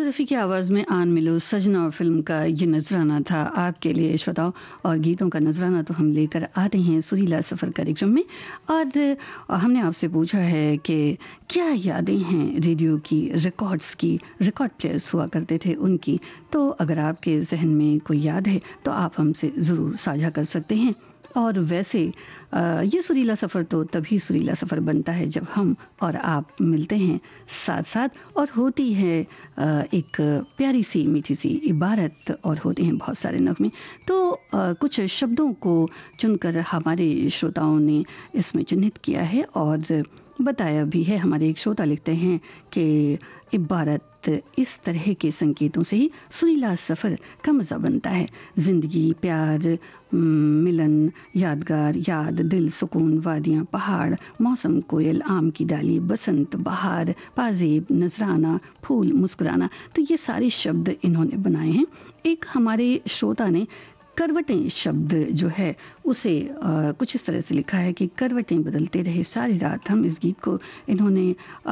रफ़ी की आवाज़ में आन मिलो सजना फ़िल्म का ये नजराना था आपके लिए श्रोताओं। और गीतों का नजराना तो हम लेकर आते हैं सुरीला सफ़र कार्यक्रम में। और हमने आपसे पूछा है कि क्या यादें हैं रेडियो की, रिकॉर्ड्स की, रिकॉर्ड प्लेयर्स हुआ करते थे उनकी। तो अगर आपके जहन में कोई याद है तो आप हमसे ज़रूर साझा कर सकते हैं। और वैसे ये सुरीला सफ़र तो तभी सुरीला सफ़र बनता है जब हम और आप मिलते हैं साथ साथ, और होती है एक प्यारी सी मीठी सी इबारत, और होते हैं बहुत सारे नगमे। तो कुछ शब्दों को चुनकर हमारे श्रोताओं ने इसमें चिन्हित किया है और बताया भी है। हमारे एक श्रोता लिखते हैं कि इबारत इस तरह के संकेतों से ही सुरीला सफ़र का मज़ा बनता है। ज़िंदगी, प्यार, मिलन, यादगार, याद, दिल, सुकून, वादियाँ, पहाड़, मौसम, कोयल, आम की डाली, बसंत, बहार, पाजेब, नजराना, फूल, मुस्कुराना। तो ये सारे शब्द इन्होंने बनाए हैं। एक हमारे श्रोता ने करवटें शब्द जो है उसे कुछ इस तरह से लिखा है कि करवटें बदलते रहे सारी रात। हम इस गीत को इन्होंने